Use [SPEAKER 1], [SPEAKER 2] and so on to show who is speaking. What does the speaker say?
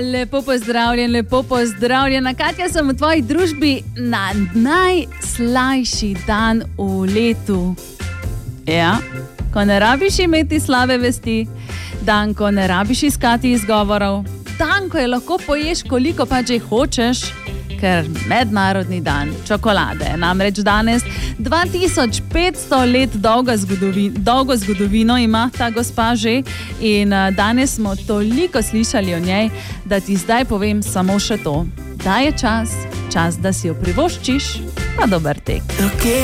[SPEAKER 1] Lepo pozdravljena. Katja, sem v tvoji družbi na najslajši dan v letu. Ja, ko ne rabiš imeti slabe vesti, dan, ko ne rabiš iskati izgovorov, dan, ko je lahko poješ, koliko pa že hočeš, ker mednarodni dan čokolade. Namreč danes 2500 let dolgo zgodovino ima ta gospa že in danes smo toliko slišali o njej, da ti zdaj povem samo še to. Da je čas, da si jo privoščiš, pa dober tek.